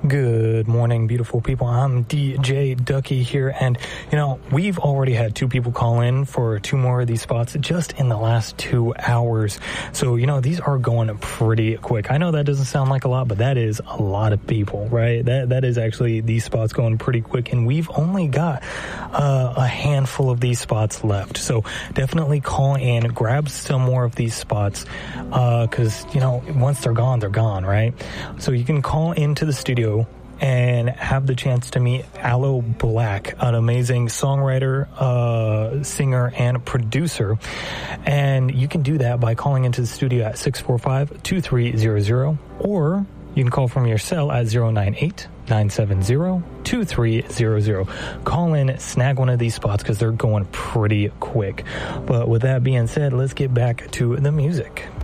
Good morning, beautiful people. I'm DJ Ducky here, and, we've already had 2 people call in for 2 more of these spots just in the last 2 hours. So, these are going pretty quick. I know that doesn't sound like a lot, but that is a lot of people, right? That is actually these spots going pretty quick, and we've only got a handful of these spots left. So definitely call in, grab some more of these spots, because, once they're gone, right? So you can call into the studio and have the chance to meet Aloe Blacc, an amazing songwriter, singer, and producer. And you can do that by calling into the studio at 645-2300, or you can call from your cell at 098-970-2300. Call in, snag one of these spots, because they're going pretty quick. But with that being said, let's get back to the music.